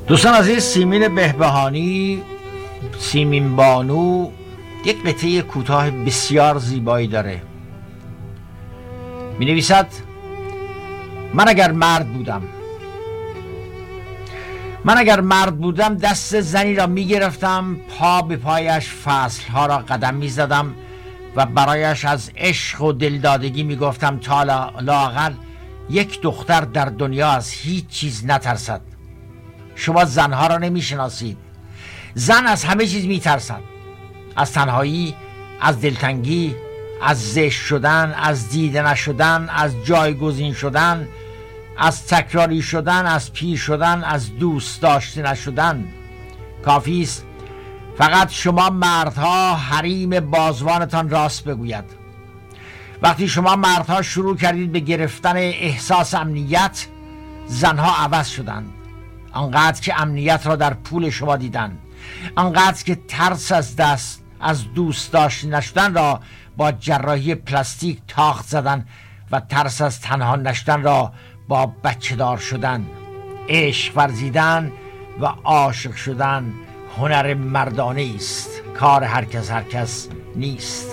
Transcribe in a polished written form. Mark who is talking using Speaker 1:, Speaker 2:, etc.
Speaker 1: دوستان عزیز، سیمین بهبهانی، سیمین بانو، یک قطعه کوتاه بسیار زیبایی داره. می نویسد: من اگر مرد بودم دست زنی را می گرفتم، پا به پایش فصلها را قدم می زدم و برایش از عشق و دلدادگی می گفتم تا لااقل یک دختر در دنیا از هیچ چیز نترسد. شما زنها را نمی شناسید. زن از همه چیز می ترسد. از تنهایی، از دلتنگی، از زشت شدن، از دیده نشدن، از جایگزین شدن، از تکراری شدن، از پیر شدن، از دوست داشته نشدن. کافی است فقط شما مردها حریم بازوانتان راست بگوید. وقتی شما مردها شروع کردید به گرفتن احساس امنیت، زنها عوض شدند. آنقدر که امنیت را در پول شما دیدند، آنقدر که ترس از دوست داشته نشدن را با جراحی پلاستیک تاخت زدن و ترس از تنها نشدن را با بچه دار شدن. عشق ورزیدن و عاشق شدن هنر مردانه است، کار هر کس نیست.